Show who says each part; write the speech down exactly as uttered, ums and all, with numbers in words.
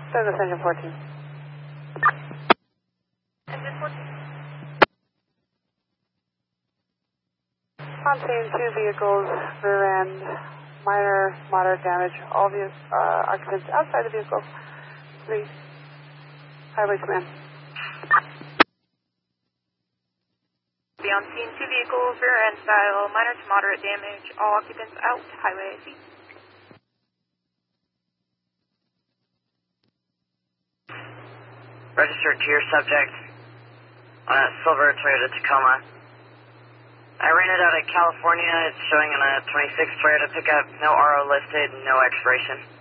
Speaker 1: Douglas engine fourteen.
Speaker 2: Engine fourteen.
Speaker 1: On scene, two vehicles, rear end, minor, moderate damage. All vehicle, uh, occupants outside the vehicle. Please. Highway command.
Speaker 2: Be on scene, two vehicles, rear end style, minor to moderate damage. All occupants out. Highway I C.
Speaker 3: Registered to your subject on a silver Toyota Tacoma. I ran it out of California. It's showing in a twenty-six Toyota pickup. No R O listed, no expiration.